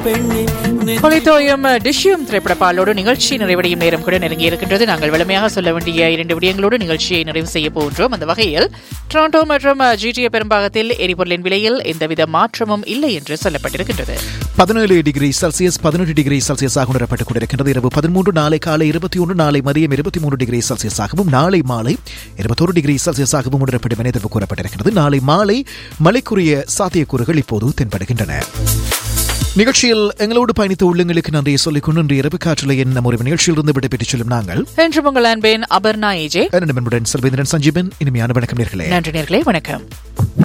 கொலைத்தோயும் டிஷ்யூம் திரைப்பட பாலோடு நிகழ்ச்சி நிறைவடையும் நேரம் கூட நெருங்கி இருக்கின்றது. நாங்கள் வலிமையாக சொல்ல வேண்டிய 2 விடயங்களோடு நிகழ்ச்சியை நிறைவு செய்ய போகின்றோம். அந்த வகையில் டொரண்டோ மற்றும் GTA பெரும்பாகத்தில் எரிபொருளின் விலையில் எந்தவித மாற்றமும் இல்லை என்று சொல்லப்பட்டிருக்கின்றது. 17 டிகிரி செல்சியஸ் 18 டிகிரி செல்சியஸாக உணரப்பட்டுக் கொண்டிருக்கின்றது. இரவு 13, நாளை காலை 21, நாளை மதியம் 23 டிகிரி செல்சியஸாகவும், நாளை மாலை 21 டிகிரி செல்சியஸாகவும் உணரப்படும் என எதிர்ப்பு கூறப்பட்டிருக்கிறது. நாளை மாலை மழைக்குரிய சாத்தியக்கூறுகள் இப்போது தென்படுகின்றன. நிகழ்ச்சியில் எங்களோடு பயணித்த உள்ளங்களுக்கு நன்றியை சொல்லிக் கொண்டு இன்று இரவு காற்றலை என்ன ஒரு நிகழ்ச்சியிலிருந்து விடைபெற்றுச் செல்லும் நாங்கள் என்று உங்கள் அன்பேன் அபர்ணா ஏஜே செல்வேந்திரன் சஞ்சீவன். இனிமையான வணக்கம் நேர்களே. நன்றி நேர்களே, வணக்கம்.